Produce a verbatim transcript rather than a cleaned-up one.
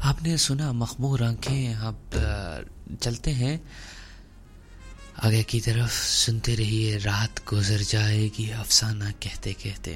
आपने सुना मखमूर आंखें। अब चलते हैं आगे की तरफ, सुनते रहिए रात गुजर जाएगी अफसाना कहते कहते।